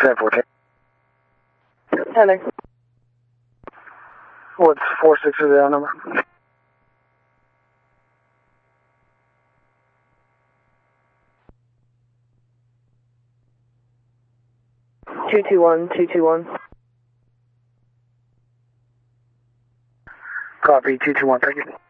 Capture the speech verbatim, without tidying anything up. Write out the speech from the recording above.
seven fourteen. Hello. What's four six of the number? Two two one two two one. Copy two two one. Thank you.